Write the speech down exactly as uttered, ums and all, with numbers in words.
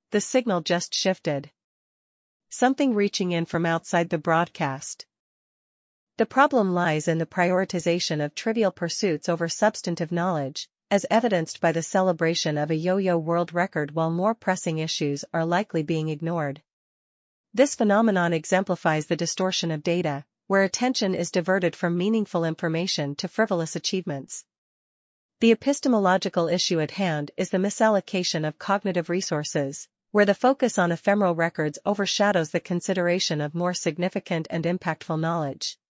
the signal just shifted. Something reaching in from outside the broadcast. The problem lies in the prioritization of trivial pursuits over substantive knowledge, as evidenced by the celebration of a yo-yo world record while more pressing issues are likely being ignored. This phenomenon exemplifies the distortion of data, where attention is diverted from meaningful information to frivolous achievements. The epistemological issue at hand is the misallocation of cognitive resources, where the focus on ephemeral records overshadows the consideration of more significant and impactful knowledge.